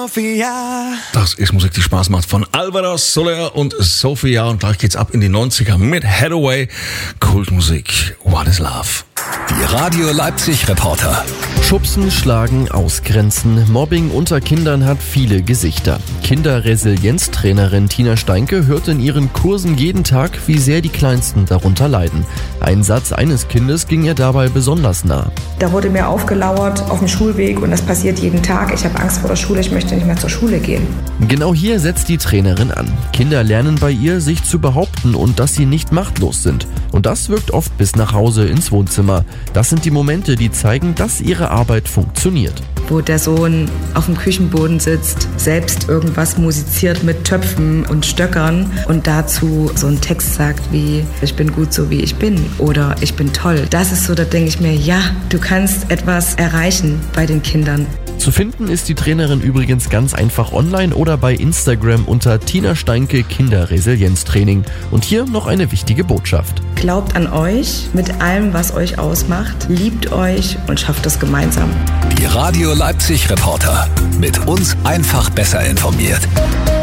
Sophia. Das ist Musik, die Spaß macht, von Alvaro Soler und Sophia. Und gleich geht's ab in die 90er mit Hathaway. Kultmusik. What is Love? Die Radio Leipzig Reporter. Schubsen, Schlagen, Ausgrenzen. Mobbing unter Kindern hat viele Gesichter. Kinderresilienztrainerin Tina Steinke hört in ihren Kursen jeden Tag, wie sehr die Kleinsten darunter leiden. Ein Satz eines Kindes ging ihr dabei besonders nah. Da wurde mir aufgelauert auf dem Schulweg und das passiert jeden Tag. Ich habe Angst vor der Schule, ich möchte nicht mehr zur Schule gehen. Genau hier setzt die Trainerin an. Kinder lernen bei ihr, sich zu behaupten und dass sie nicht machtlos sind. Und das wirkt oft bis nach Hause ins Wohnzimmer. Das sind die Momente, die zeigen, dass ihre Arbeit funktioniert. Wo der Sohn auf dem Küchenboden sitzt, selbst irgendwas musiziert mit Töpfen und Stöckern und dazu so einen Text sagt wie „Ich bin gut so wie ich bin" oder „Ich bin toll". Das ist so, da denke ich mir, ja, du kannst etwas erreichen bei den Kindern. Zu finden ist die Trainerin übrigens ganz einfach online oder bei Instagram unter Tina Steinke Kinderresilienztraining. Und hier noch eine wichtige Botschaft. Glaubt an euch mit allem, was euch ausmacht, liebt euch und schafft es gemeinsam. Die Radio Leipzig Reporter. Mit uns einfach besser informiert.